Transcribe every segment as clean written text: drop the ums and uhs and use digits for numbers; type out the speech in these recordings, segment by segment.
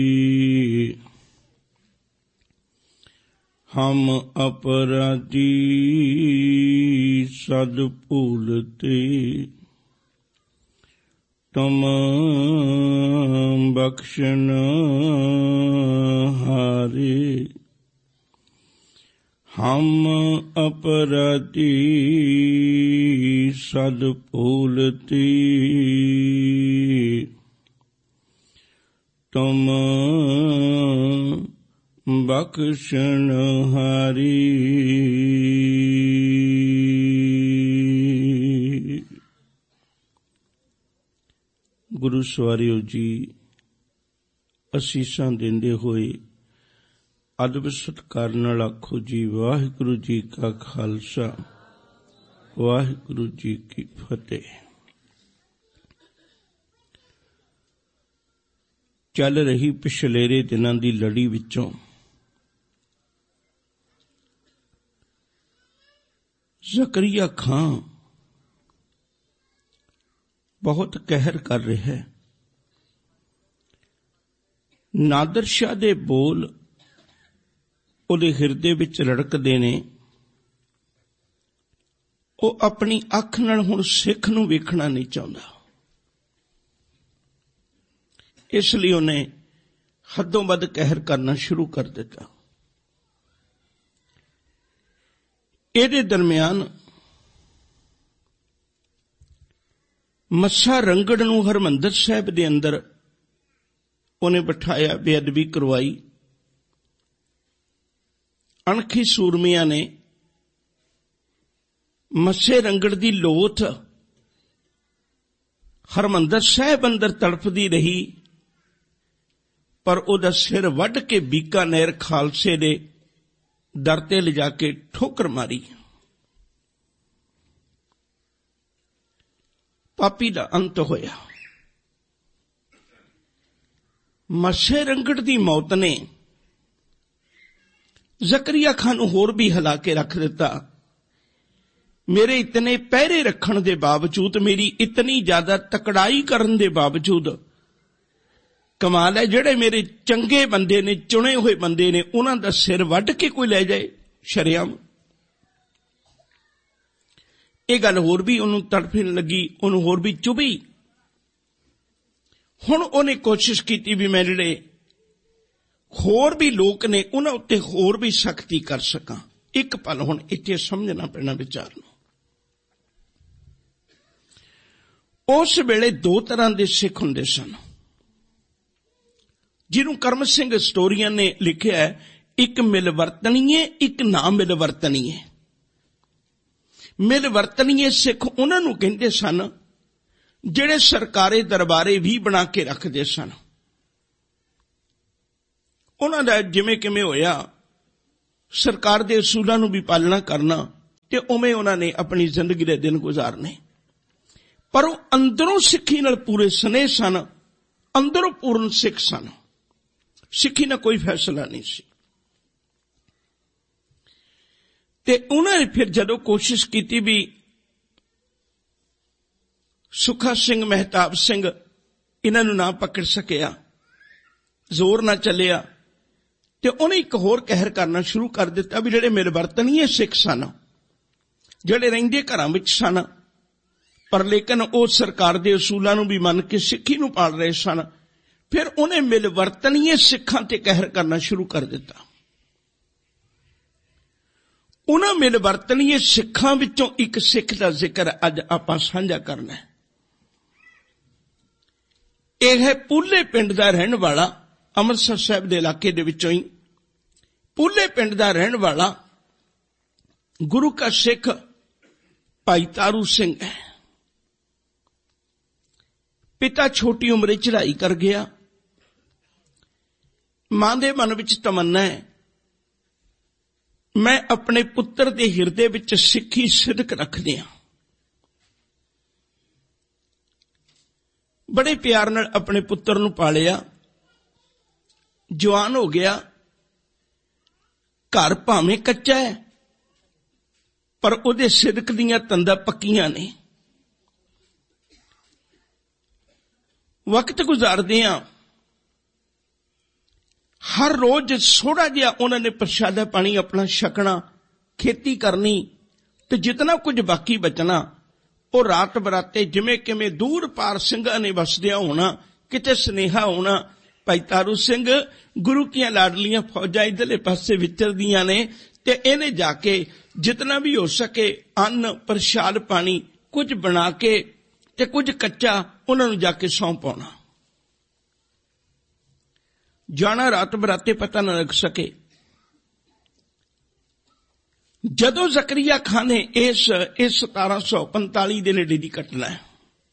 हम अपराधी सद भूलते, तुम बख्शन हारे। हम अपराधी सद भूलते, तुम बख्शन हारी। गुरु सवारियो जी, असीसां देंदे होए अदब सत्कार नाल आखो जी वाहिगुरु जी का खालसा, वाहिगुरु जी की फतेह। चल रही पिछलेरे दिनां दी लड़ी विचों ज़करिया खां बहुत कहर कर रहा है। नादर शाह दे बोल उहदे हिरदे विच रड़कदे ने। वो अपनी अख नाल हुण सिख नूं वेखना नहीं चाहुंदा, इसलिए उन्हें हदों वध कहर करना शुरू कर दिता। इहदे दरम्यान मस्सा रंगड़ नूं हरमंदर साहिब दे अंदर उन्हें बिठाया, बेअदबी करवाई। अणखी सूरमियां ने मस्से रंगड़ दी लोथ हरमंदर साहिब अंदर तड़पदी रही, पर उहदा सिर वढ़ के बीकानेर खालसे दे दर ते लिजा के ठोकर मारी। पापी दा अंत होया। मस्से रंगड़ दी मौत ने ज़करिया खान नूं होर भी हिला के रख दिता। मेरे इतने पहरे रखण दे बावजूद, मेरी इतनी ज्यादा तकड़ाई करन दे बावजूद, कमाल है जेड़े मेरे चंगे बंदे ने, चुने हुए बंदे ने, उन्हां दा सिर वढ़ के कोई ले जाए शरेआम। ये गल होर भी उन्होंने तड़फन लगी, उन्होंने होर भी चुभी। हुण उन्हें कोशिश की भी मैं जिहड़े होर भी लोग ने उन्हां उत्ते होर भी सख्ती कर सकां। एक पल हुण इत्थे समझना पैना विचार नूं। उस वेले दो तरह के सिख हुंदे सन, जिन्हों करम सिंह स्टोरियन ने लिखिया है, एक मिलवर्तनीय, एक ना मिलवर्तनीय। मिलवर्तनीय सिख उन्हां नूं कहिंदे सन जिहड़े सरकारे दरबारे भी बना के रखदे सन। उन्हां दा जिवें किवें होया सरकार दे असूलां नूं भी पालना करना ते उवें उन्हां ने अपनी जिंदगी दे दिन गुजारने, पर वो अंदरों सिक्खी नाल पूरे स्नेह सन, अंदरों पूर्ण सिख सन। सिक्खी ना कोई फैसला नहीं सी। ते उन्होंने फिर जदों कोशिश की भी सुखा सिंह, महताब सिंह इन्हां नूं ना पकड़ सकिया, जोर ना चलिया, ते उन्हें एक होर कहर करना शुरू कर दिता भी जिहड़े मिलवर्तनीय सिख सन, जिहड़े रहिंदे घरां विच सन, पर लेकिन वो सरकार दे असूलां नूं भी मन के सिक्खी नूं पाल रहे सन। फिर उन्हें मिलवर्तनीय सिखां ते कहर करना शुरू कर दिता। उन्हां मिलवर्तनीय सिखां विचों एक सिख दा जिक्र अज आपां साझा करना है। यह है पूले पिंड दा रहण वाला, अमृतसर साहिब दे इलाके दे विचों ही पूले पिंड दा रहण वाला गुरु का सिख भाई तारू सिंह है। पिता छोटी उम्र चढ़ाई कर गया। मां दे मन विच तमन्ना है, मैं अपने पुत्र दे हिरदे विच सिक्खी सिदक रख दियां। बड़े प्यार नाल अपने पुत्र नूं पालिया, जवान हो गया। घर भावें कच्चा है, पर उहदे सिदक दीयां तंदां पक्कियां ने। वक्त गुजारदियां ਹਰ ਰੋਜ਼ ਥੋੜਾ ਜਿਹਾ ਉਹਨਾਂ ਨੇ ਪ੍ਰਸ਼ਾਦਾ ਪਾਣੀ ਆਪਣਾ ਛਕਣਾ, ਖੇਤੀ ਕਰਨੀ, ਤੇ ਜਿਤਨਾ ਕੁਝ ਬਾਕੀ ਬਚਣਾ ਉਹ ਰਾਤ ਬਰਾਤੇ ਜਿਵੇਂ ਕਿਵੇਂ ਦੂਰ ਪਾਰ ਸਿੰਘਾਂ ਨੇ ਵਸਦਿਆਂ ਹੋਣਾ। ਕਿਤੇ ਸੁਨੇਹਾ ਹੋਣਾ, ਭਾਈ ਤਾਰੂ ਸਿੰਘ ਗੁਰੂ ਕੀਆਂ ਲਾਡਲੀਆਂ ਫੌਜਾਂ ਇੱਧਰਲੇ ਪਾਸੇ ਵਿਚਰਦੀਆਂ ਨੇ, ਤੇ ਇਹਨੇ ਜਾ ਕੇ ਜਿਤਨਾ ਵੀ ਹੋ ਸਕੇ ਅੰਨ ਪ੍ਰਸ਼ਾਦ ਪਾਣੀ ਕੁਝ ਬਣਾ ਕੇ ਤੇ ਕੁਝ ਕੱਚਾ ਉਹਨਾਂ ਨੂੰ ਜਾ ਕੇ ਸੌਂਪ ਪਾਉਣਾ। ਜਾਣਾ ਰਾਤ ਬਰਾਤੇ ਪਤਾ ਨਾ ਲੱਗ ਸਕੇ। ਜਦੋਂ ਜ਼ਕਰੀਆ ਖਾਨ ਨੇ ਇਸ 1745 ਦੇ ਨੇੜੇ ਦੀ ਘਟਨਾ ਹੈ,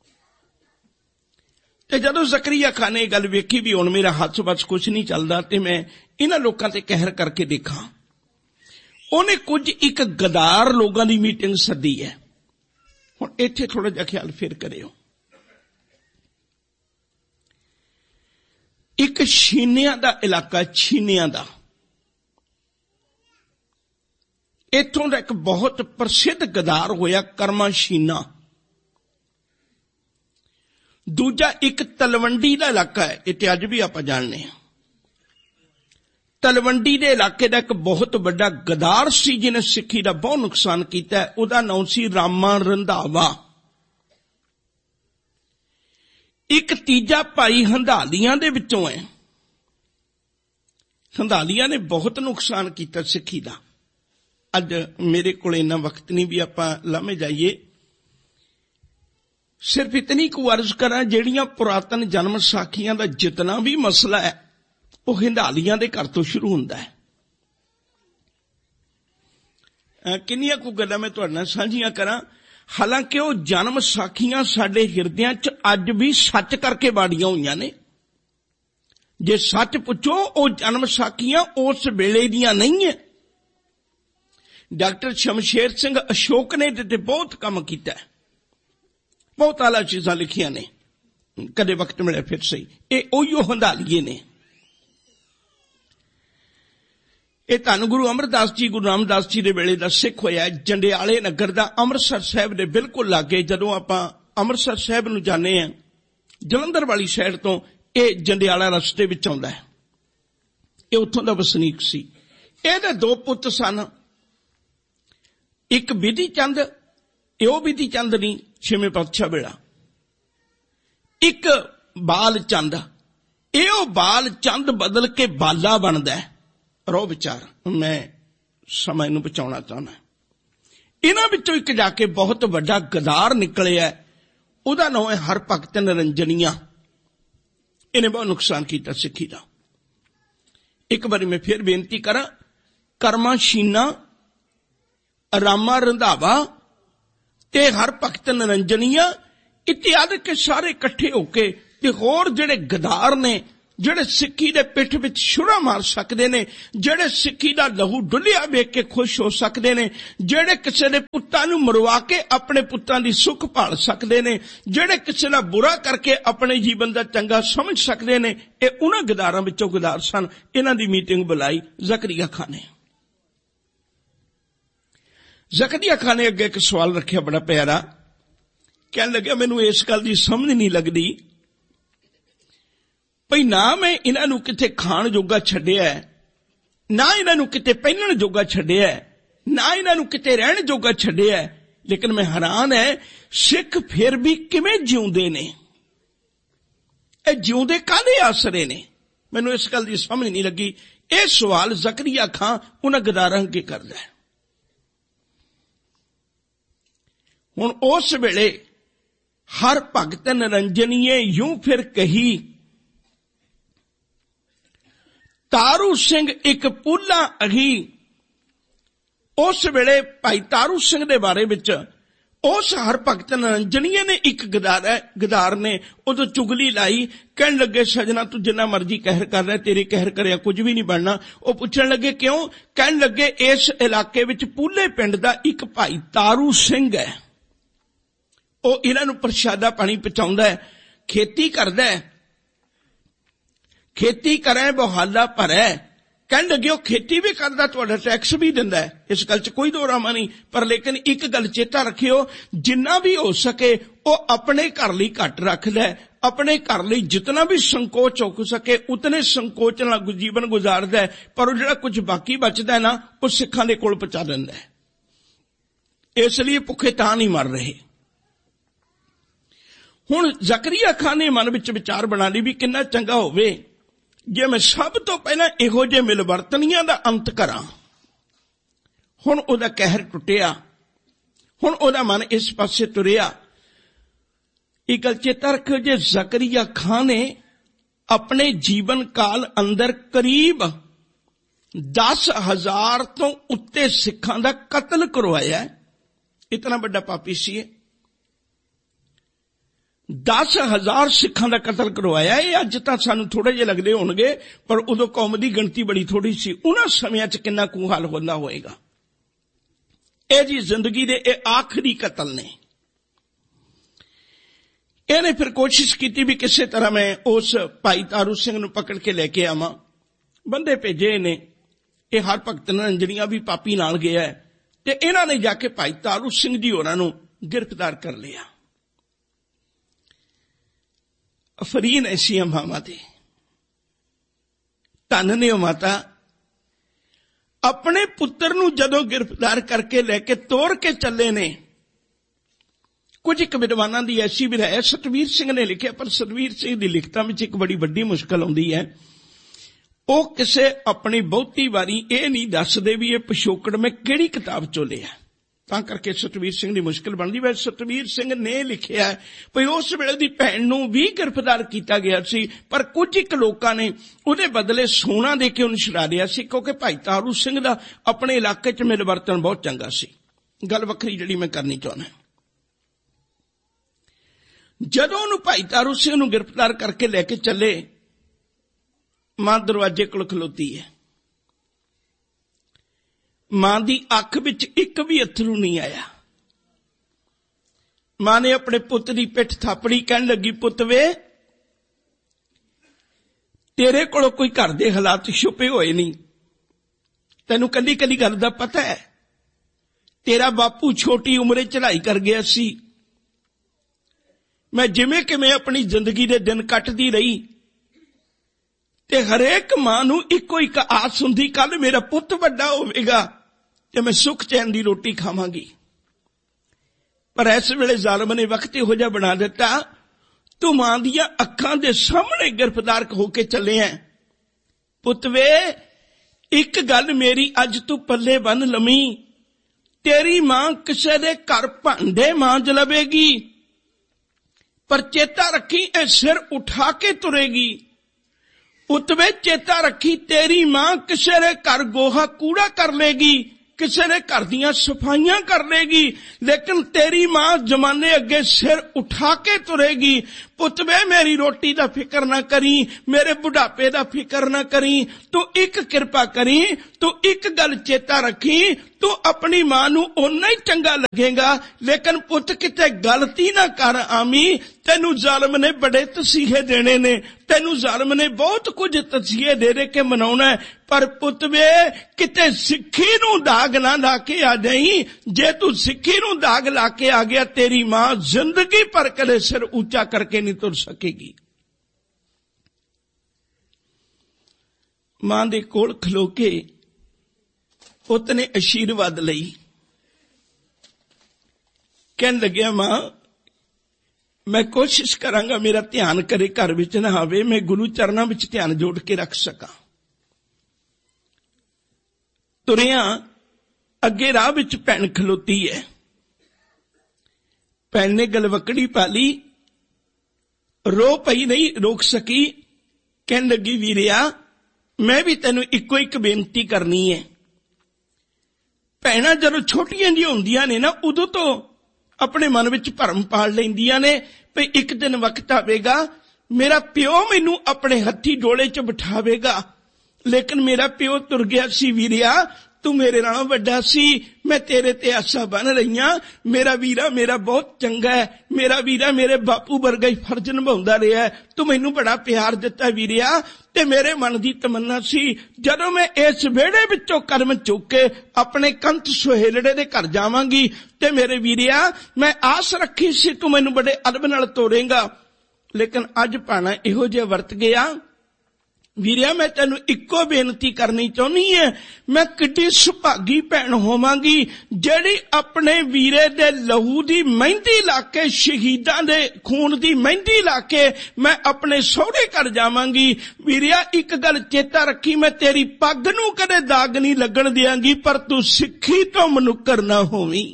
ਤੇ ਜਦੋਂ ਜ਼ਕਰੀਆ ਖਾਨ ਨੇ ਇਹ ਗੱਲ ਵੇਖੀ ਵੀ ਹੁਣ ਮੇਰਾ ਹੱਥ ਬਸ ਕੁਝ ਨਹੀਂ ਚੱਲਦਾ ਤੇ ਮੈਂ ਇਹਨਾਂ ਲੋਕਾਂ ਤੇ ਕਹਿਰ ਕਰਕੇ ਦੇਖਾਂ, ਉਹਨੇ ਕੁਝ ਇੱਕ ਗਦਾਰ ਲੋਕਾਂ ਦੀ ਮੀਟਿੰਗ ਸੱਦੀ ਹੈ। ਹੁਣ ਇੱਥੇ ਥੋੜਾ ਜਿਹਾ ਖਿਆਲ ਫਿਰ ਕਰਿਓ। ਇੱਕ ਛੀਨਿਆਂ ਦਾ ਇਲਾਕਾ, ਛੀਨਿਆਂ ਦਾ, ਇੱਥੋਂ ਦਾ ਇੱਕ ਬਹੁਤ ਪ੍ਰਸਿੱਧ ਗਦਾਰ ਹੋਇਆ ਕਰਮਾ ਛੀਨਾ। ਦੂਜਾ ਇੱਕ ਤਲਵੰਡੀ ਦਾ ਇਲਾਕਾ ਹੈ, ਇਹ ਤੇ ਅੱਜ ਵੀ ਆਪਾਂ ਜਾਣਦੇ ਹਾਂ। ਤਲਵੰਡੀ ਦੇ ਇਲਾਕੇ ਦਾ ਇੱਕ ਬਹੁਤ ਵੱਡਾ ਗਦਾਰ ਸੀ ਜਿਹਨੇ ਸਿੱਖੀ ਦਾ ਬਹੁਤ ਨੁਕਸਾਨ ਕੀਤਾ, ਉਹਦਾ ਨਾਮ ਸੀ ਰਾਮਾ ਰੰਧਾਵਾ। ਇੱਕ ਤੀਜਾ ਭਾਈ ਹੰਧਾਲੀਆਂ ਦੇ ਵਿੱਚੋਂ ਹੈ। ਹੰਧਾਲੀਆਂ ਨੇ ਬਹੁਤ ਨੁਕਸਾਨ ਕੀਤਾ ਸਿੱਖੀ ਦਾ। ਅੱਜ ਮੇਰੇ ਕੋਲ ਇੰਨਾ ਵਕਤ ਨਹੀਂ ਵੀ ਆਪਾਂ ਲਾਮੇ ਜਾਈਏ, ਸਿਰਫ ਇਤਨੀ ਕੁ ਅਰਜ਼ ਕਰਾਂ, ਜਿਹੜੀਆਂ ਪੁਰਾਤਨ ਜਨਮ ਸਾਖੀਆਂ ਦਾ ਜਿਤਨਾ ਵੀ ਮਸਲਾ ਹੈ ਉਹ ਹੰਧਾਲੀਆਂ ਦੇ ਘਰ ਤੋਂ ਸ਼ੁਰੂ ਹੁੰਦਾ ਹੈ। ਕਿੰਨੀਆਂ ਕੁ ਗੱਲਾਂ ਮੈਂ ਤੁਹਾਡੇ ਨਾਲ ਸਾਂਝੀਆਂ ਕਰਾਂ। ਹਾਲਾਂਕਿ ਉਹ ਜਨਮ ਸਾਖੀਆਂ ਸਾਡੇ ਹਿਰਦਿਆਂ 'ਚ ਅੱਜ ਵੀ ਸੱਚ ਕਰਕੇ ਬਾੜੀਆਂ ਹੋਈਆਂ ਨੇ। ਜੇ ਸੱਚ ਪੁੱਛੋ, ਉਹ ਜਨਮ ਸਾਖੀਆਂ ਉਸ ਵੇਲੇ ਦੀਆਂ ਨਹੀਂ ਹੈ। ਡਾਕਟਰ ਸ਼ਮਸ਼ੇਰ ਸਿੰਘ ਅਸ਼ੋਕ ਨੇ ਤੇ ਬਹੁਤ ਕੰਮ ਕੀਤਾ ਹੈ, ਬਹੁਤ ਆਲਾ ਚੀਜ਼ਾਂ ਲਿਖੀਆਂ ਨੇ। ਕਦੇ ਵਕਤ ਮਿਲਿਆ ਫਿਰ ਸਹੀ। ਇਹ ਉਹੀਓ ਹੰਧਾਲੀਏ ਨੇ। ਇਹ ਧੰਨ ਗੁਰੂ ਅਮਰਦਾਸ ਜੀ, ਗੁਰੂ ਰਾਮਦਾਸ ਜੀ ਦੇ ਵੇਲੇ ਦਾ ਸਿੱਖ ਹੋਇਆ। ਜੰਡਿਆਲੇ ਨਗਰ ਦਾ, ਅੰਮ੍ਰਿਤਸਰ ਸਾਹਿਬ ਦੇ ਬਿਲਕੁਲ ਲਾਗੇ। ਜਦੋਂ ਆਪਾਂ ਅੰਮ੍ਰਿਤਸਰ ਸਾਹਿਬ ਨੂੰ ਜਾਂਦੇ ਹਾਂ ਜਲੰਧਰ ਵਾਲੀ ਸਾਈਡ ਤੋਂ, ਇਹ ਜੰਡਿਆਲਾ ਰਸਤੇ ਵਿੱਚ ਆਉਂਦਾ ਹੈ। ਇਹ ਉੱਥੋਂ ਦਾ ਵਸਨੀਕ ਸੀ। ਇਹਦੇ ਦੋ ਪੁੱਤ ਸਨ, ਇੱਕ ਬਿਧੀ ਚੰਦ, ਇਹ ਉਹ ਬਿਧੀ ਚੰਦ ਨਹੀਂ ਛੇਵੇਂ ਪਾਤਸ਼ਾਹ ਵੇਲਾ, ਇੱਕ ਬਾਲ ਚੰਦ। ਇਹ ਉਹ ਬਾਲ ਚੰਦ ਬਦਲ ਕੇ ਬਾਲਾ ਬਣਦਾ ਹੈ। ਰੋ ਵਿਚਾਰ, ਮੈਂ ਸਮਾਂ ਨੂੰ ਬਚਾਉਣਾ ਚਾਹੁੰਦਾ। ਇਹਨਾਂ ਵਿੱਚੋਂ ਇੱਕ ਜਾ ਕੇ ਬਹੁਤ ਵੱਡਾ ਗਦਾਰ ਨਿਕਲਿਆ, ਉਹਦਾ ਨਾਮ ਹੈ ਹਰਭਗਤ ਨਿਰੰਜਨੀਆ। ਇਹਨੇ ਬਹੁਤ ਨੁਕਸਾਨ ਕੀਤਾ ਸਿੱਖੀ ਦਾ। ਇੱਕ ਵਾਰੀ ਮੈਂ ਫਿਰ ਬੇਨਤੀ ਕਰਾਂ, ਕਰਮਾ ਛੀਨਾ, ਰਾਮਾ ਰੰਧਾਵਾ ਤੇ ਹਰਭਗਤ ਨਿਰੰਜਨੀਆ ਇਤਿਆਦਿ ਕੇ ਸਾਰੇ ਇਕੱਠੇ ਹੋ ਕੇ, ਤੇ ਹੋਰ ਜਿਹੜੇ ਗਦਾਰ ਨੇ, ਜਿਹੜੇ ਸਿੱਖੀ ਦੇ ਪਿੱਠ ਵਿੱਚ ਛੁਰਾ ਮਾਰ ਸਕਦੇ ਨੇ, ਜਿਹੜੇ ਸਿੱਖੀ ਦਾ ਲਹੂ ਡੁੱਲਿਆ ਵੇਖ ਕੇ ਖੁਸ਼ ਹੋ ਸਕਦੇ ਨੇ, ਜਿਹੜੇ ਕਿਸੇ ਦੇ ਪੁੱਤਾਂ ਨੂੰ ਮਰਵਾ ਕੇ ਆਪਣੇ ਪੁੱਤਾਂ ਦੀ ਸੁੱਖ ਭਾਲ ਸਕਦੇ ਨੇ, ਜਿਹੜੇ ਕਿਸੇ ਦਾ ਬੁਰਾ ਕਰਕੇ ਆਪਣੇ ਜੀਵਨ ਦਾ ਚੰਗਾ ਸਮਝ ਸਕਦੇ ਨੇ, ਇਹ ਉਹਨਾਂ ਗਦਾਰਾਂ ਵਿੱਚੋਂ ਗਦਾਰ ਸਨ। ਇਹਨਾਂ ਦੀ ਮੀਟਿੰਗ ਬੁਲਾਈ ਜ਼ਕਰੀਆ ਖਾਨ ਨੇ। ਜ਼ਕਰੀਆ ਖਾਨ ਨੇ ਅੱਗੇ ਇੱਕ ਸਵਾਲ ਰੱਖਿਆ ਬੜਾ ਪਿਆਰਾ। ਕਹਿਣ ਲੱਗਿਆ, ਮੈਨੂੰ ਇਸ ਗੱਲ ਦੀ ਸਮਝ ਨਹੀਂ ਲੱਗਦੀ ਭਈ, ਨਾ ਮੈਂ ਇਹਨਾਂ ਨੂੰ ਕਿਤੇ ਖਾਣ ਜੋਗਾ ਛੱਡਿਆ, ਨਾ ਇਹਨਾਂ ਨੂੰ ਕਿਤੇ ਪਹਿਨਣ ਜੋਗਾ ਛੱਡਿਆ, ਨਾ ਇਹਨਾਂ ਨੂੰ ਕਿਤੇ ਰਹਿਣ ਜੋਗਾ ਛੱਡਿਆ, ਲੇਕਿਨ ਮੈਂ ਹੈਰਾਨ ਹੈ ਸਿੱਖ ਫਿਰ ਵੀ ਕਿਵੇਂ ਜਿਉਂਦੇ ਨੇ। ਇਹ ਜਿਉਂਦੇ ਕਾਹਦੇ ਆਸਰੇ ਨੇ? ਮੈਨੂੰ ਇਸ ਗੱਲ ਦੀ ਸਮਝ ਨਹੀਂ ਲੱਗੀ। ਇਹ ਸਵਾਲ ਜ਼ਕਰੀਆ ਖਾਨ ਉਹਨਾਂ ਗਦਾਰਾਂ ਅੱਗੇ ਕਰਦਾ ਹੈ। ਹੁਣ ਉਸ ਵੇਲੇ ਹਰਭਗਤ ਨਿਰੰਜਨੀਏ ਯੂੰ ਫਿਰ ਕਹੀ, ਤਾਰੂ ਸਿੰਘ ਇੱਕ ਪੂਲਾ ਅਹੀ। ਉਸ ਵੇਲੇ ਭਾਈ ਤਾਰੂ ਸਿੰਘ ਦੇ ਬਾਰੇ ਵਿੱਚ ਉਸ ਹਰਭਗਤ ਨਿਰੰਜਨੀਏ ਨੇ ਇੱਕ ਗਦਾਰ ਨੇ ਉਦੋਂ ਚੁਗਲੀ ਲਾਈ। ਕਹਿਣ ਲੱਗੇ, ਸਜਣਾ ਤੂੰ ਜਿੰਨਾ ਮਰਜ਼ੀ ਕਹਿਰ ਕਰ ਰਿਹਾ, ਤੇਰੇ ਕਹਿਰ ਕਰਿਆ ਕੁਝ ਵੀ ਨਹੀਂ ਬਣਨਾ। ਉਹ ਪੁੱਛਣ ਲੱਗੇ ਕਿਉਂ? ਕਹਿਣ ਲੱਗੇ, ਇਸ ਇਲਾਕੇ ਵਿੱਚ ਪੂਲੇ ਪਿੰਡ ਦਾ ਇੱਕ ਭਾਈ ਤਾਰੂ ਸਿੰਘ ਹੈ, ਉਹ ਇਹਨਾਂ ਨੂੰ ਪ੍ਰਸ਼ਾਦਾ ਪਾਣੀ ਪਹੁੰਚਾਉਂਦਾ ਹੈ, ਖੇਤੀ ਕਰਦਾ ਹੈ, ਖੇਤੀ ਕਰੇ ਬਹਾਲਾ ਭਰੇ। ਕਹਿਣ ਲੱਗੇ, ਉਹ ਖੇਤੀ ਵੀ ਕਰਦਾ, ਤੁਹਾਡਾ ਟੈਕਸ ਵੀ ਦਿੰਦਾ ਹੈ, ਇਸ ਗੱਲ 'ਚ ਕੋਈ ਦੋ ਰਾਮਾ ਨਹੀਂ। ਪਰ ਲੇਕਿਨ ਇੱਕ ਗੱਲ ਚੇਤਾ ਰੱਖਿਓ, ਜਿੰਨਾ ਵੀ ਹੋ ਸਕੇ ਉਹ ਆਪਣੇ ਘਰ ਲਈ ਘੱਟ ਰੱਖਦਾ, अपने घर लिए जितना भी संकोच हो सके उतने संकोच नाल जीवन गुजारदा है, पर जिहड़ा कुछ बाकी बचदा है ना वो सिखां दे कोल पहुंचा दिंदा है। इसलिए भुखे तां नहीं मर रहे। हुण ज़करिया खान ने मन विच विचार बना ली भी किन्ना चंगा होवे जे मैं सब तो पहला इहो जे मिलवरतनियां दा अंत करां। हुण उहदा कहर टुटिया, हुण उहदा मन इस पासे तुरिया। एक गल चेता रखो, जे ज़करिया खान ने अपने जीवन काल अंदर करीब 10,000 तो उत्ते सिखां दा कतल करवाया, इतना बड़ा पापी सी। 10,000 सिखां दा कतल करवाया। ये अज तां सानू थोड़े जे लगदे होणगे, पर उदों कौम दी गिणती बड़ी थोड़ी सी। उन्हां समयां च किन्ना कुछ हाल होंदा होएगा। ये जी जिंदगी दे ये आखिरी कतल ने। इहने फिर कोशिश की भी किसी तरह मैं उस भाई तारू सिंह नूं पकड़ के लेके आवां। बंदे भेजे ने, ये हर भगत नरंजनिया भी पापी नाल गया है, ते इन्हां ने जाके भाई तारू सिंह जी होरां नूं गिरफ्तार कर लिया। फरीन ऐसियां मावां दे धन ने माता अपने पुत्र नूं जदों गिरफ्तार करके लेके तोड़ के चले ने। कुछ एक विद्वानां दी ऐसी भी है, सतवीर सिंह ने लिखिया, पर सतवीर सिंह दी लिखतां विच एक बड़ी वड्डी मुश्किल आउंदी है। वो किसे अपनी बहुती वारी ये नहीं दसदे भी ये पिछोकड़ में किहड़ी किताब चों लिया, तां करके सतवीर सिंह दी मुश्किल बनदी। वैसे सतवीर सिंह ने लिखिया है भई उस वेले दी भैण नूं भी गिरफ्तार किया गया सी, पर कुछ एक लोकां ने उहदे बदले सोना दे के उहनूं छुड़ा लिया सी, क्योंकि भाई तारू सिंह दा अपने इलाके च मिलवरतन बहुत चंगा सी। गल वखरी जिहड़ी मैं करनी चाहुंदा। जदों उहनूं भाई तारू सिंह नूं गिरफ्तार करके लेके चले, मां दरवाजे कोल खलोती है। मां दी अख विच एक भी अथरू नहीं आया। मां ने अपने पुत दी पिठ थापड़ी, कहन लगी, पुत वे तेरे कोलों कोई घर दे हालात छुपे होए नहीं, तैनूं कल्ली कल्ली गल दा पता है। तेरा बापू छोटी उम्रे चढ़ाई कर गया सी, मैं जिवें किवें अपनी जिंदगी दे दिन कटदी रही, ते हरेक मां नूं इक्को इक आस हुंदी कल मेरा पुत वड्डा होवेगा ते मैं सुख चैन दी रोटी खावांगी। पर इस वेले जालिम ने वक्त इहो जिहा बना दिता, तू मां दियां अखां दे सामने गिरफ्तार होके चले हैं। पुत वे एक गल मेरी अज तू पल्ले बन लमी, तेरी मां किसे दे घर भांडे मांज लवेगी, पर चेता रखी ए सिर उठा के तुरेगी। पुतवे चेता रखी तेरी मां किसे दे घर गोहा कूड़ा कर लेगी, किसे ने घर दियां सफाइयां कर लेगी, लेकिन तेरी मां जमाने अगे सिर उठा के तुरेगी। पुतवे मेरी रोटी दा फिक्र ना करी, मेरे बुढ़ापे दा फिक्र ना करी, तू एक किरपा करी, तू एक गल चेता रखी, तू अपनी मां नूं ओना ही चंगा लगेगा, लेकिन पुत किते गलती ना कर आमी। तेनू जालिम ने बड़े तसीहे देने ने, तेनू जालिम ने बहुत कुछ तसीहे दे दे के मनाउणा है, पर पुत वे किते सिक्खी नूं दाग ना ला के आ जाई। जे तू सिक्खी नूं दाग ला के आ गया, तेरी मां जिंदगी भर कदे सिर ऊंचा करके नहीं तुर सकेगी। मां दे कोल खलो के पुत ने आशीर्वाद लई, कहन लग्या, मां मैं कोशिश करांगा मेरा ध्यान करे घर विच ना आवे, मैं गुरु चरनां विच ध्यान जोड़ के रख सकां। तुरिया अगे राह विच भैन खलोती है। भैन ने गलवकड़ी पाली, रो पई नहीं रोक सकी, कहन लगी, वीरिया मैं भी तेनू इक्को एक बेनती करनी है। भैणां जदों छोटियां जी हुंदियां ने ना, उदों तो अपने मन विच भरम पाल लैंदियां ने भी एक दिन वक्त आवेगा मेरा प्यो मैनू अपने हत्थी डोले च बिठावेगा, लेकिन मेरा प्यो तुर गया सी। वीरिया तू मेरे नालों वड्डा सी, मैं तेरे ते आसा बन रही हां। मेरा वीरा मेरा बहुत चंगा है, मेरा वीरा मेरे बापू वर्गा ही फर्ज निभाउंदा रहा है, तू मैनू बड़ा प्यार दिता वीरिया। ते मेरे मन दी तमन्ना सी जदों मैं इस वेड़े विचों कर्म चुक के अपने कंत सुहेलड़े दे घर जावांगी, ते मेरे वीरिया मैं आस रखी सी तू मैनू बड़े अदब नाल तोरेगा, ਲੇਕਿਨ ਅੱਜ ਭਾਣਾ ਇਹੋ ਜਿਹਾ ਵਰਤ ਗਿਆ। ਵੀਰਿਆ, ਮੈਂ ਤੈਨੂੰ ਇੱਕੋ ਬੇਨਤੀ ਕਰਨੀ ਚਾਹੁੰਦੀ ਹੈ, ਮੈਂ ਕਿੱਡੀ ਸੁਭਾਗੀ ਭੈਣ ਹੋਵਾਂਗੀ ਜਿਹੜੀ ਆਪਣੇ ਵੀਰੇ ਦੇ ਲਹੂ ਦੀ ਮਹਿੰਦੀ ਲਾ ਕੇ, ਸ਼ਹੀਦਾਂ ਦੇ ਖੂਨ ਦੀ ਮਹਿੰਦੀ ਲਾ ਕੇ ਮੈਂ ਆਪਣੇ ਸਹੁਰੇ ਘਰ ਜਾਵਾਂਗੀ। ਵੀਰਿਆ, ਇੱਕ ਗੱਲ ਚੇਤਾ ਰੱਖੀ, ਮੈਂ ਤੇਰੀ ਪੱਗ ਨੂੰ ਕਦੇ ਦਾਗ ਨਹੀਂ ਲੱਗਣ ਦਿਆਂਗੀ, ਪਰ ਤੂੰ ਸਿੱਖੀ ਤੋਂ ਮਨੁੱਕਰ ਨਾ ਹੋਵੀਂ।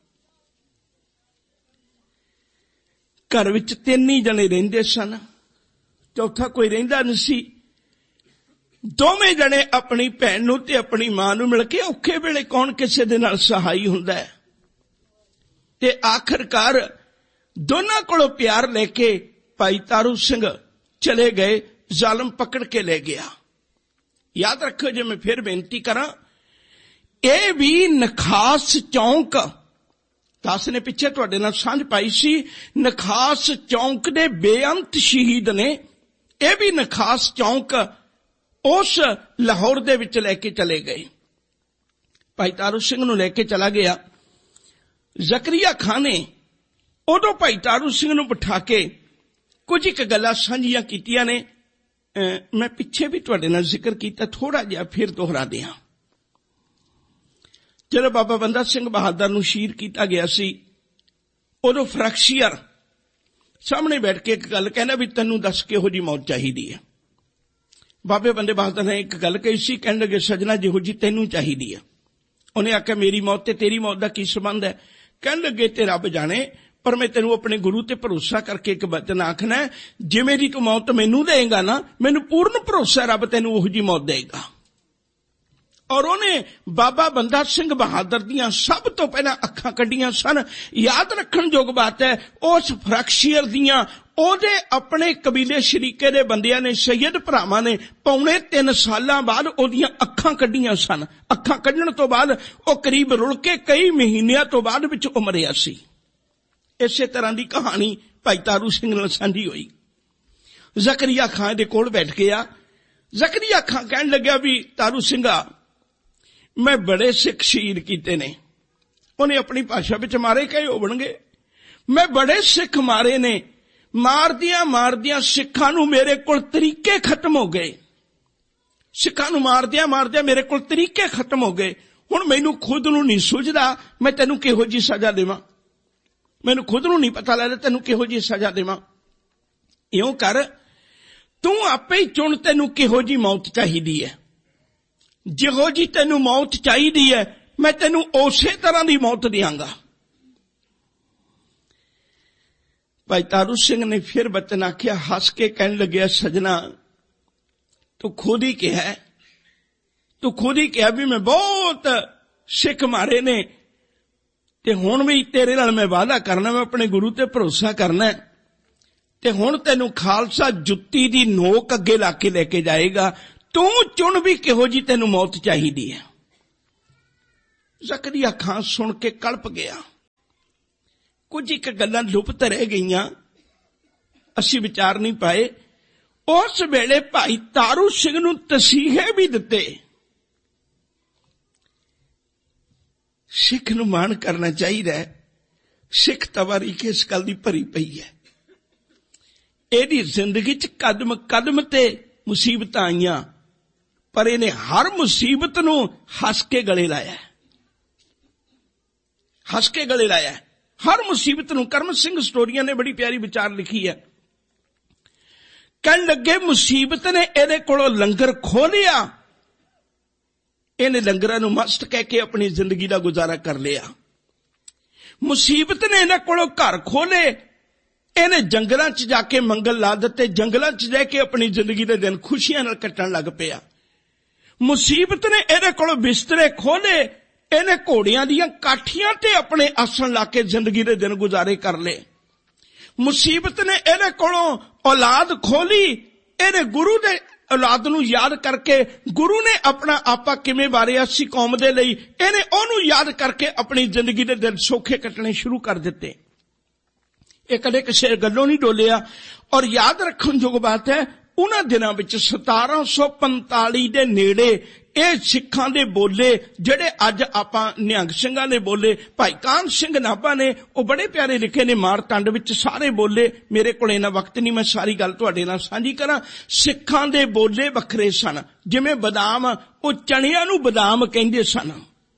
ਘਰ ਵਿੱਚ 3 ਹੀ ਜਣੇ ਰਹਿੰਦੇ ਸਨ, ਚੌਥਾ ਕੋਈ ਰਹਿੰਦਾ ਨਹੀਂ ਸੀ। ਦੋਵੇਂ ਜਣੇ ਆਪਣੀ ਭੈਣ ਨੂੰ ਤੇ ਆਪਣੀ ਮਾਂ ਨੂੰ ਮਿਲ ਕੇ ਔਖੇ ਵੇਲੇ ਕੌਣ ਕਿਸੇ ਦੇ ਨਾਲ ਸਹਾਈ ਹੁੰਦਾ ਹੈ। ਤੇ ਆਖਰਕਾਰ ਦੋਨਾਂ ਕੋਲੋਂ ਪਿਆਰ ਲੈ ਕੇ ਭਾਈ ਤਾਰੂ ਸਿੰਘ ਚਲੇ ਗਏ, ਜ਼ਾਲਮ ਪਕੜ ਕੇ ਲੈ ਗਿਆ। ਯਾਦ ਰੱਖੋ, ਜੇ ਮੈਂ ਫਿਰ ਬੇਨਤੀ ਕਰਾਂ, ਇਹ ਵੀ ਨਖਾਸ ਚੌਂਕ, ਦਾਸ ਨੇ ਪਿੱਛੇ ਤੁਹਾਡੇ ਨਾਲ ਸਾਂਝ ਪਾਈ ਸੀ, ਨਖਾਸ ਚੌਂਕ ਦੇ ਬੇਅੰਤ ਸ਼ਹੀਦ ਨੇ। ਇਹ ਵੀ ਨਖਾਸ ਚੌਂਕ ਉਸ ਲਾਹੌਰ ਦੇ ਵਿੱਚ ਲੈ ਕੇ ਚਲੇ ਗਏ। ਭਾਈ ਤਾਰੂ ਸਿੰਘ ਨੂੰ ਲੈ ਕੇ ਚਲਾ ਗਿਆ। ਜ਼ਕਰੀਆ ਖਾਂ ਨੇ ਉਦੋਂ ਭਾਈ ਤਾਰੂ ਸਿੰਘ ਨੂੰ ਬਿਠਾ ਕੇ ਕੁਝ ਇੱਕ ਗੱਲਾਂ ਸਾਂਝੀਆਂ ਕੀਤੀਆਂ ਨੇ। ਮੈਂ ਪਿੱਛੇ ਵੀ ਤੁਹਾਡੇ ਨਾਲ ਜ਼ਿਕਰ ਕੀਤਾ, ਥੋੜਾ ਜਿਹਾ ਫਿਰ ਦੁਹਰਾ ਦਿਆਂ। ਜਦੋਂ ਬਾਬਾ ਬੰਦਾ ਸਿੰਘ ਬਹਾਦਰ ਨੂੰ ਸ਼ਹੀਦ ਕੀਤਾ ਗਿਆ ਸੀ, ਉਦੋਂ ਫਰੈਕਸ਼ੀਅਰ ਸਾਹਮਣੇ ਬੈਠ ਕੇ ਇੱਕ ਗੱਲ ਕਹਿੰਦਾ ਵੀ ਤੈਨੂੰ ਦੱਸ ਕਿਹੋ ਜੀ ਮੌਤ ਚਾਹੀਦੀ ਹੈ। ਬਾਬੇ ਬੰਦੇ ਬਹਾਦਰ ਨੇ ਇੱਕ ਗੱਲ ਕਹੀ ਸੀ, ਕਹਿਣ ਲੱਗੇ ਸਜਣਾ ਜਿਹੋ ਜੀ ਤੈਨੂੰ ਚਾਹੀਦੀ ਹੈ। ਉਹਨੇ ਆਖਿਆ ਮੇਰੀ ਮੌਤ ਤੇ ਤੇਰੀ ਮੌਤ ਦਾ ਕੀ ਸੰਬੰਧ ਹੈ? ਕਹਿਣ ਲੱਗੇ ਤੇ ਰੱਬ ਜਾਣੇ, ਪਰ ਮੈਂ ਤੈਨੂੰ ਆਪਣੇ ਗੁਰੂ ਤੇ ਭਰੋਸਾ ਕਰਕੇ ਇੱਕ ਵਚਨ ਆਖਣਾ, ਜਿਵੇਂ ਦੀ ਤੂੰ ਮੌਤ ਮੈਨੂੰ ਦੇਏਗਾ ਨਾ, ਮੈਨੂੰ ਪੂਰਨ ਭਰੋਸਾ ਰੱਬ ਤੈਨੂੰ ਉਹੋ ਜੀ ਮੌਤ ਦੇਏਗਾ। ਔਰ ਉਹਨੇ ਬਾਬਾ ਬੰਦਾ ਸਿੰਘ ਬਹਾਦਰ ਦੀਆਂ ਸਭ ਤੋਂ ਪਹਿਲਾਂ ਅੱਖਾਂ ਕੱਢੀਆਂ ਸਨ। ਯਾਦ ਰੱਖਣ ਯੋਗ ਬਾਤ ਹੈ, ਉਸ ਫਰੈਕਸ਼ੀਅਰ ਦੀਆਂ ਉਹਦੇ ਆਪਣੇ ਕਬੀਲੇ ਸ਼ਰੀਕੇ ਦੇ ਬੰਦਿਆਂ ਨੇ, ਸੈਯਦ ਭਰਾਵਾਂ ਨੇ, 3.25 ਸਾਲਾਂ ਬਾਅਦ ਉਹਦੀਆਂ ਅੱਖਾਂ ਕੱਢੀਆਂ ਸਨ। ਅੱਖਾਂ ਕੱਢਣ ਤੋਂ ਬਾਅਦ ਉਹ ਕਰੀਬ ਰੁਲ ਕੇ ਕਈ ਮਹੀਨਿਆਂ ਤੋਂ ਬਾਅਦ ਵਿੱਚ ਉਹ ਮਰਿਆ ਸੀ। ਇਸੇ ਤਰ੍ਹਾਂ ਦੀ ਕਹਾਣੀ ਭਾਈ ਤਾਰੂ ਸਿੰਘ ਨਾਲ ਸਾਂਝੀ ਹੋਈ। ਜ਼ਕਰੀਆ ਖਾਂ ਦੇ ਕੋਲ ਬੈਠ ਗਿਆ। ਜ਼ਕਰੀਆ ਖਾਂ ਕਹਿਣ ਲੱਗਿਆ ਵੀ ਤਾਰੂ ਸਿੰਘਾ, ਮੈਂ ਬੜੇ ਸਿੱਖ ਸ਼ਹੀਦ ਕੀਤੇ ਨੇ। ਉਹਨੇ ਆਪਣੀ ਭਾਸ਼ਾ ਵਿੱਚ ਮਾਰੇ ਕਹੇ ਹੋਣਗੇ, ਮੈਂ ਬੜੇ ਸਿੱਖ ਮਾਰੇ ਨੇ। ਮਾਰਦਿਆਂ ਮਾਰਦਿਆਂ ਸਿੱਖਾਂ ਨੂੰ ਮੇਰੇ ਕੋਲ ਤਰੀਕੇ ਖਤਮ ਹੋ ਗਏ। ਸਿੱਖਾਂ ਨੂੰ ਮਾਰਦਿਆਂ ਮਾਰਦਿਆਂ ਮੇਰੇ ਕੋਲ ਤਰੀਕੇ ਖਤਮ ਹੋ ਗਏ। ਹੁਣ ਮੈਨੂੰ ਖੁਦ ਨੂੰ ਨਹੀਂ ਸੁਝਦਾ ਮੈਂ ਤੈਨੂੰ ਕਿਹੋ ਜੀ ਸਜ਼ਾ ਦੇਵਾਂ। ਮੈਨੂੰ ਖੁਦ ਨੂੰ ਨਹੀਂ ਪਤਾ ਲੱਗਦਾ ਤੈਨੂੰ ਕਿਹੋ ਜੀ ਸਜ਼ਾ ਦੇਵਾਂ। ਇਉਂ ਕਰ, ਤੂੰ ਆਪੇ ਹੀ ਚੁਣ ਤੈਨੂੰ ਕਿਹੋ ਜੀ ਮੌਤ ਚਾਹੀਦੀ ਹੈ। ਜਿਹੋ ਜੀ ਤੈਨੂੰ ਮੌਤ ਚਾਹੀਦੀ ਹੈ, ਮੈਂ ਤੈਨੂੰ ਉਸੇ ਤਰ੍ਹਾਂ ਦੀ ਮੌਤ ਦਿਆਂਗਾ। ਭਾਈ ਤਾਰੂ ਸਿੰਘ ਨੇ ਫਿਰ ਬਚਨ ਆਖਿਆ, ਹੱਸ ਕੇ ਕਹਿਣ ਲੱਗਿਆ, ਸਜਣਾ ਤੂੰ ਖੁਦ ਹੀ ਕਿਹਾ ਵੀ ਮੈਂ ਬਹੁਤ ਸਿੱਖ ਮਾਰੇ ਨੇ, ਤੇ ਹੁਣ ਵੀ ਤੇਰੇ ਨਾਲ ਮੈਂ ਵਾਅਦਾ ਕਰਨਾ, ਮੈਂ ਆਪਣੇ ਗੁਰੂ ਤੇ ਭਰੋਸਾ ਕਰਨਾ, ਤੇ ਹੁਣ ਤੈਨੂੰ ਖਾਲਸਾ ਜੁੱਤੀ ਦੀ ਨੋਕ ਅੱਗੇ ਲਾ ਕੇ ਲੈ ਕੇ ਜਾਏਗਾ। ਤੂੰ ਚੁਣ ਵੀ ਕਿਹੋ ਜੀ ਤੈਨੂੰ ਮੌਤ ਚਾਹੀਦੀ ਹੈ। ਜ਼ਕਰੀਆ ਖਾਂ ਸੁਣ ਕੇ ਕਲਪ ਗਿਆ। ਕੁਝ ਇੱਕ ਗੱਲਾਂ ਲੁਪਤ ਰਹਿ ਗਈਆਂ, ਅਸੀਂ ਵਿਚਾਰ ਨਹੀਂ ਪਾਏ। ਉਸ ਵੇਲੇ ਭਾਈ ਤਾਰੂ ਸਿੰਘ ਨੂੰ ਤਸੀਹੇ ਵੀ ਦਿੱਤੇ। ਸਿੱਖ ਨੂੰ ਮਾਣ ਕਰਨਾ ਚਾਹੀਦਾ ਹੈ। ਸਿੱਖ ਤਵਾਰੀਖ ਇਸ ਗੱਲ ਦੀ ਭਰੀ ਪਈ ਹੈ। ਇਹਦੀ ਜ਼ਿੰਦਗੀ 'ਚ ਕਦਮ ਕਦਮ ਤੇ ਮੁਸੀਬਤਾਂ ਆਈਆਂ, ਪਰ ਇਹਨੇ ਹਰ ਮੁਸੀਬਤ ਨੂੰ ਹੱਸ ਕੇ ਗਲੇ ਲਾਇਆ। ਹੱਸ ਕੇ ਗਲੇ ਲਾਇਆ ਹਰ ਮੁਸੀਬਤ ਨੂੰ। ਕਰਮ ਸਿੰਘ ਸਟੋਰੀਆਂ ਨੇ ਬੜੀ ਪਿਆਰੀ ਵਿਚਾਰ ਲਿਖੀ ਹੈ। ਕਹਿਣ ਲੱਗੇ, ਮੁਸੀਬਤ ਨੇ ਇਹਦੇ ਕੋਲੋਂ ਲੰਗਰ ਖੋਹ ਲਿਆ, ਇਹਨੇ ਲੰਗਰਾਂ ਨੂੰ ਮਸਤ ਕਹਿ ਕੇ ਆਪਣੀ ਜ਼ਿੰਦਗੀ ਦਾ ਗੁਜ਼ਾਰਾ ਕਰ ਲਿਆ। ਮੁਸੀਬਤ ਨੇ ਇਹਨਾਂ ਕੋਲੋਂ ਘਰ ਖੋਲੇ, ਇਹਨੇ ਜੰਗਲਾਂ 'ਚ ਜਾ ਕੇ ਮੰਗਲ ਲਾ ਦਿੱਤੇ, ਜੰਗਲਾਂ 'ਚ ਰਹਿ ਕੇ ਆਪਣੀ ਜ਼ਿੰਦਗੀ ਦੇ ਦਿਨ ਖੁਸ਼ੀਆਂ ਨਾਲ ਕੱਟਣ ਲੱਗ ਪਿਆ। ਮੁਸੀਬਤ ਨੇ ਇਹਦੇ ਕੋਲੋਂ ਬਿਸਤਰੇ ਖੋਲੇ, ਇਹਨੇ ਘੋੜਿਆਂ ਦੀਆਂ ਕਾਠੀਆਂ ਤੇ ਆਪਣੇ ਆਸਣ ਲਾ ਕੇ ਜ਼ਿੰਦਗੀ ਦੇ ਦਿਨ ਗੁਜ਼ਾਰੇ ਕਰ ਲਏ। ਮੁਸੀਬਤ ਨੇ ਇਹਦੇ ਕੋਲੋਂ ਔਲਾਦ ਖੋਲੀ, ਇਹਨੇ ਗੁਰੂ ਦੇ ਔਲਾਦ ਨੂੰ ਯਾਦ ਕਰਕੇ, ਗੁਰੂ ਨੇ ਆਪਣਾ ਆਪਾ ਕਿਵੇਂ ਵਾਰਿਆ ਸੀ ਕੌਮ ਦੇ ਲਈ, ਇਹਨੇ ਉਹਨੂੰ ਯਾਦ ਕਰਕੇ ਆਪਣੀ ਜ਼ਿੰਦਗੀ ਦੇ ਦਿਨ ਸੌਖੇ ਕੱਟਣੇ ਸ਼ੁਰੂ ਕਰ ਦਿੱਤੇ। ਇਹ ਕਦੇ ਕਿਸੇ ਗੱਲੋਂ ਨਹੀਂ ਡੋਲਿਆ। ਔਰ ਯਾਦ ਰੱਖਣ ਯੋਗ ਬਾਤ ਹੈ, ਉਹਨਾਂ ਦਿਨਾਂ ਵਿੱਚ 1745 ਦੇ ਨੇੜੇ ਇਹ ਸਿੱਖਾਂ ਦੇ ਬੋਲੇ ਜਿਹੜੇ ਅੱਜ ਆਪਾਂ ਨਿਹੰਗ ਸਿੰਘਾਂ ਨੇ ਬੋਲੇ, ਭਾਈ ਕਾਹਨ ਸਿੰਘ ਨਾਭਾ ਨੇ ਉਹ ਬੜੇ ਪਿਆਰੇ ਲਿਖੇ ਨੇ ਮਾਰਤੰਡ ਵਿੱਚ ਸਾਰੇ ਬੋਲੇ। ਮੇਰੇ ਕੋਲ ਇੰਨਾ ਵਕਤ ਨਹੀਂ, ਮੈਂ ਸਾਰੀ ਗੱਲ ਤੁਹਾਡੇ ਨਾਲ ਸਾਂਝੀ ਕਰਾਂ। ਸਿੱਖਾਂ ਦੇ ਬੋਲੇ ਵੱਖਰੇ ਸਨ, ਜਿਵੇਂ ਬਦਾਮ, ਉਹ ਚਣਿਆਂ ਨੂੰ ਬਦਾਮ ਕਹਿੰਦੇ ਸਨ।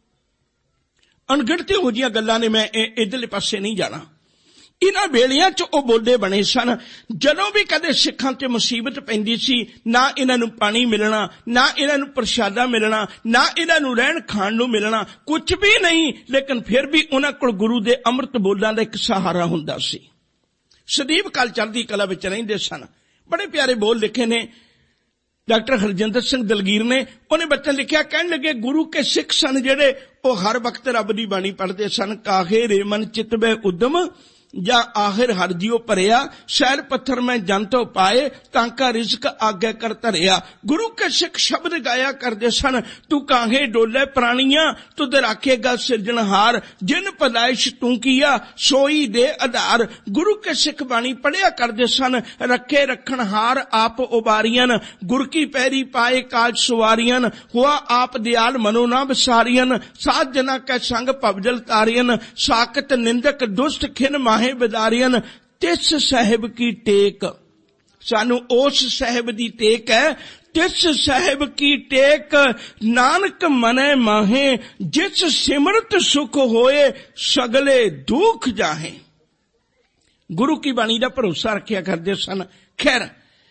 ਅਣਗਿਣਤ ਇਹੋ ਜਿਹੀਆਂ ਗੱਲਾਂ ਨੇ, ਮੈਂ ਇਧਰਲੇ ਪਾਸੇ ਨਹੀਂ ਜਾਣਾ। ਇਹਨਾਂ ਵੇਲਿਆਂ 'ਚ ਉਹ ਬੋਲੇ ਬਣੇ ਸਨ। ਜਦੋਂ ਵੀ ਕਦੇ ਸਿੱਖਾਂ ਤੇ ਮੁਸੀਬਤ ਪੈਂਦੀ ਸੀ, ਨਾ ਇਹਨਾਂ ਨੂੰ ਪਾਣੀ ਮਿਲਣਾ, ਨਾ ਇਹਨਾਂ ਨੂੰ ਪ੍ਰਸ਼ਾਦਾ ਮਿਲਣਾ, ਨਾ ਇਹਨਾਂ ਨੂੰ ਰਹਿਣ ਖਾਣ ਨੂੰ ਮਿਲਣਾ, ਕੁਝ ਵੀ ਨਹੀਂ, ਲੇਕਿਨ ਫਿਰ ਵੀ ਉਹਨਾਂ ਕੋਲ ਗੁਰੂ ਦੇ ਅੰਮ੍ਰਿਤ ਬੋਲਾਂ ਦਾ ਇੱਕ ਸਹਾਰਾ ਹੁੰਦਾ ਸੀ। ਸਦੀਵ ਕਾਲ ਚੜ੍ਹਦੀ ਕਲਾ ਵਿੱਚ ਰਹਿੰਦੇ ਸਨ। ਬੜੇ ਪਿਆਰੇ ਬੋਲ ਲਿਖੇ ਨੇ ਡਾਕਟਰ ਹਰਜਿੰਦਰ ਸਿੰਘ ਦਲਗੀਰ ਨੇ। ਉਹਨੇ ਬਚਨ ਲਿਖਿਆ, ਕਹਿਣ ਲੱਗੇ ਗੁਰੂ ਕੇ ਸਿੱਖ ਸਨ ਜਿਹੜੇ, ਉਹ ਹਰ ਵਕਤ ਰੱਬ ਦੀ ਬਾਣੀ ਪੜ੍ਹਦੇ ਸਨ। ਕਾਹੇ ਰੇ ਮਨ ਚਿਤਬੈ ਉਦਮ ਜਾਂ ਆਖਿਰ ਹਰ ਜਿਉ ਭਰਿਆ, ਸ਼ੈਲ ਪੱਥਰ ਮੈਂ ਜੰਤੋ ਪਾਏ, ਤਾਂਕਾ ਰਿਜ਼ਕ ਆਗੇ ਕਰ ਧਰਿਆ। ਗੁਰੂ ਕੇ ਸਿੱਖ ਸ਼ਬਦ ਗਾਇਆ ਕਰਦੇ ਸਨ, ਤੂੰ ਕਾਹੇ ਡੋਲੇ ਪ੍ਰਾਣੀਆਂ, ਤੁਧ ਰਾਖੇਗਾ ਸਿਰਜਣਹਾਰ, ਜਿਨ ਭਲਾਇਸ਼ ਤੂੰ ਕੀਆ ਸੋਈ ਦੇ ਆਧਾਰ। ਗੁਰੂ ਕੇ ਸਿੱਖ ਬਾਣੀ ਪੜ੍ਹਿਆ ਕਰਦੇ ਸਨ, ਰੱਖੇ ਰੱਖਣਹਾਰ ਆਪ ਉਬਾਰੀਆਂ, ਗੁਰ ਕੀ ਪੈਰੀ ਪਾਏ ਕਾਜ ਸਵਾਰੀਆਂ, ਹੁਆ ਆਪ ਦਿਆਲ ਮਨੋ ਨਾ ਵਿਸਾਰੀਆਂ, ਸਾਧ ਜਨਾ ਕੈ ਸੰਗ ਭਵਜਲ ਤਾਰੀਆਂ, ਸਾਕਤ ਨਿੰਦਕ ਦੁਸ਼ਟ ਖਿਨ ਮਾਹੇ ਬਿਦਾਰੀਆਂ। ਤਿਸ ਸਾਹਿਬ ਕੀ ਟੇਕ, ਸਾਨੂੰ ਉਸ ਸਾਹਿਬ ਦੀ ਟੇਕ ਹੈ। ਤਿਸ ਸਾਹਿਬ ਕੀ ਟੇਕ ਨਾਨਕ ਮਨੈ ਮਾਹੇ, ਜਿਸ ਸਿਮਰਤ ਸੁਖ ਹੋਏ ਸਗਲੇ ਦੁੱਖ ਜਾਹੇ। ਗੁਰੂ ਕੀ ਬਾਣੀ ਦਾ ਭਰੋਸਾ ਰੱਖਿਆ ਕਰਦੇ ਸਨ। ਖੈਰ,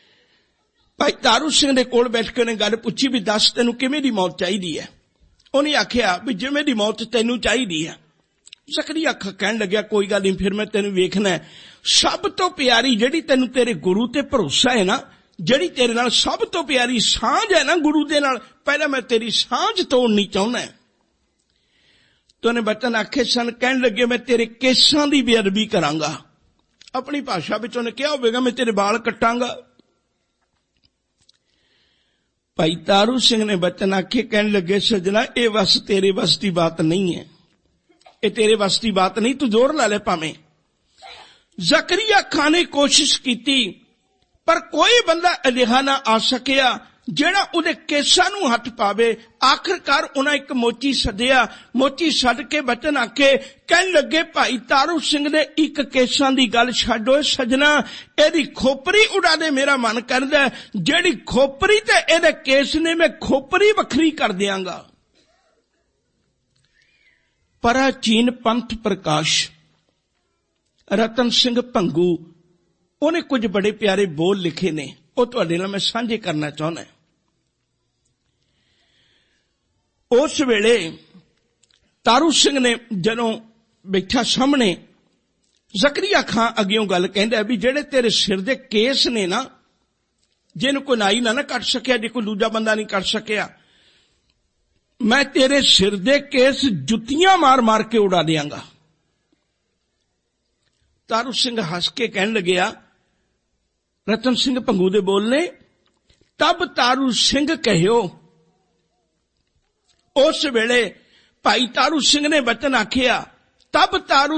ਭਾਈ ਤਾਰੂ ਸਿੰਘ ਦੇ ਕੋਲ ਬੈਠ ਕੇ ਉਹਨੇ ਗੱਲ ਪੁੱਛੀ ਵੀ ਦੱਸ ਤੈਨੂੰ ਕਿਵੇਂ ਦੀ ਮੌਤ ਚਾਹੀਦੀ ਹੈ। ਉਹਨੇ ਆਖਿਆ ਵੀ ਜਿਵੇਂ ਦੀ ਮੌਤ ਤੈਨੂੰ ਚਾਹੀਦੀ ਹੈ। ਜ਼ਕਰੀਆ ਕਹਿਣ ਲੱਗਿਆ, ਕੋਈ ਗੱਲ ਨਹੀਂ, ਫਿਰ ਮੈਂ ਤੈਨੂੰ ਵੇਖਣਾ। ਸਭ ਤੋਂ ਪਿਆਰੀ ਜਿਹੜੀ ਤੈਨੂੰ ਤੇਰੇ ਗੁਰੂ ਤੇ ਭਰੋਸਾ ਹੈ ਨਾ, ਜਿਹੜੀ ਤੇਰੇ ਨਾਲ ਸਭ ਤੋਂ ਪਿਆਰੀ ਸਾਂਝ ਹੈ ਨਾ ਗੁਰੂ ਦੇ ਨਾਲ, ਪਹਿਲਾਂ ਮੈਂ ਤੇਰੀ ਸਾਂਝ ਤੋੜਨੀ ਚਾਹੁੰਦਾ। ਤੇ ਉਹਨੇ ਬਚਨ ਆਖੇ ਸਨ। ਕਹਿਣ ਲੱਗੇ, ਮੈਂ ਤੇਰੇ ਕੇਸਾਂ ਦੀ ਬੇਅਦਬੀ ਕਰਾਂਗਾ। ਆਪਣੀ ਭਾਸ਼ਾ ਵਿੱਚ ਉਹਨੇ ਕਿਹਾ ਹੋਵੇਗਾ, ਮੈਂ ਤੇਰੇ ਵਾਲ ਕੱਟਾਂਗਾ। ਭਾਈ ਤਾਰੂ ਸਿੰਘ ਨੇ ਬਚਨ ਆਖੇ, ਕਹਿਣ ਲੱਗੇ, ਸਜਣਾ ਇਹ ਬਸ ਤੇਰੇ ਵੱਸ ਦੀ ਬਾਤ ਨਹੀਂ ਹੈ, ਇਹ ਤੇਰੇ ਵੱਸ ਦੀ ਬਾਤ ਨਹੀਂ, ਤੂੰ ਜ਼ੋਰ ਲਾ ਲੈ ਭਾਵੇਂ। ਜ਼ਕਰੀਆ ਖਾਨ ਨੇ ਕੋਸ਼ਿਸ਼ ਕੀਤੀ, ਪਰ ਕੋਈ ਬੰਦਾ ਅਜਿਹਾ ਨਾ ਆ ਸਕਿਆ ਜਿਹੜਾ ਉਹਦੇ ਕੇਸਾਂ ਨੂੰ ਹੱਥ ਪਾਵੇ। ਆਖਿਰਕਾਰ ਉਹਨਾਂ ਇੱਕ ਮੋਚੀ ਸੱਦਿਆ। ਮੋਚੀ ਸੱਦ ਕੇ ਬਚਨ ਆਖੇ, ਕਹਿਣ ਲੱਗੇ, ਭਾਈ ਤਾਰੂ ਸਿੰਘ ਦੇ ਇੱਕ ਕੇਸਾਂ ਦੀ ਗੱਲ ਛੱਡੋ ਸਜਣਾ, ਇਹਦੀ ਖੋਪਰੀ ਉਡਾ ਦੇ, ਮੇਰਾ ਮਨ ਕਰਦਾ ਜਿਹੜੀ ਖੋਪਰੀ ਤੇ ਇਹਦੇ ਕੇਸ ਨੇ, ਮੈਂ ਖੋਪਰੀ ਵੱਖਰੀ ਕਰ ਦਿਆਂਗਾ। ਪ੍ਰਾਚੀਨ ਪੰਥ ਪ੍ਰਕਾਸ਼ ਰਤਨ ਸਿੰਘ ਭੰਗੂ, ਉਹਨੇ ਕੁਝ ਬੜੇ ਪਿਆਰੇ ਬੋਲ ਲਿਖੇ ਨੇ, ਉਹ ਤੁਹਾਡੇ ਨਾਲ ਮੈਂ ਸਾਂਝੇ ਕਰਨਾ ਚਾਹੁੰਦਾ। ਉਸ ਵੇਲੇ ਤਾਰੂ ਸਿੰਘ ਨੇ ਜਦੋਂ ਬੈਠਾ ਸਾਹਮਣੇ, ਜ਼ਕਰੀਆ ਖਾਂ ਅੱਗਿਓਂ ਗੱਲ ਕਹਿੰਦਾ ਵੀ ਜਿਹੜੇ ਤੇਰੇ ਸਿਰ ਦੇ ਕੇਸ ਨੇ ਨਾ, ਜਿਹਨੂੰ ਕੋਈ ਨਾਈ ਨਾ ਕੱਟ ਸਕਿਆ, ਜੇ ਕੋਈ ਦੂਜਾ ਬੰਦਾ ਨਹੀਂ ਕੱਟ ਸਕਿਆ, ਮੈਂ ਤੇਰੇ ਸਿਰ ਦੇ ਕੇਸ ਜੁੱਤੀਆਂ ਮਾਰ ਮਾਰ ਕੇ ਉਡਾ ਦਿਆਂਗਾ। ਤਾਰੂ ਸਿੰਘ ਹੱਸ ਕੇ ਕਹਿਣ ਲੱਗਿਆ, ਰਤਨ ਸਿੰਘ ਭੰਗੂ ਦੇ ਬੋਲਨੇ, ਤਬ ਤਾਰੂ ਸਿੰਘ ਕਹਿਓ। ਉਸ ਵੇਲੇ ਭਾਈ ਤਾਰੂ ਸਿੰਘ ਨੇ ਬਚਨ ਆਖਿਆ, ਤਬ ਤਾਰੂ